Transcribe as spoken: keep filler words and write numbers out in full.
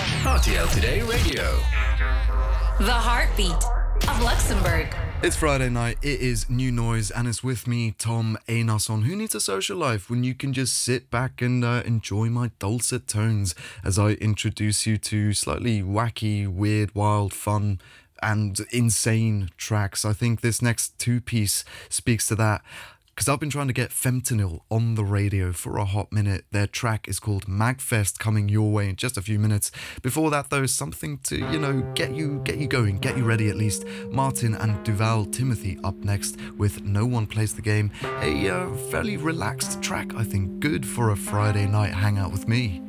R T L Today Radio. The heartbeat of Luxembourg. It's Friday night, it is New Noise, and it's with me, Tom Einarsson. Who needs a social life when you can just sit back and uh, enjoy my dulcet tones as I introduce you to slightly wacky, weird, wild, fun and insane tracks. I think this next two-piece speaks to that, because I've been trying to get Fentanyl on the radio for a hot minute. Their track is called Magfest, coming your way in just a few minutes. Before that, though, something to, you know, get you get you going, get you ready at least. Martin and Duval Timothy up next with No One Plays the Game. A uh, fairly relaxed track, I think, good for a Friday night hangout with me.